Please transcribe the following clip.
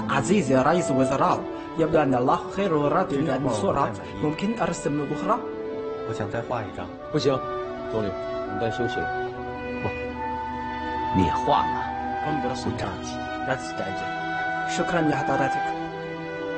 عزيزي رئيس الوزراء، يبدو أن الله خير راد لهذه الصورة. ممكن أرسم أخرى؟ 我想再画一张。 不行，总理，我们该休息了。 不，你画吧， 我们不不着急。 那是赶紧。 شكرا يا حضرتك.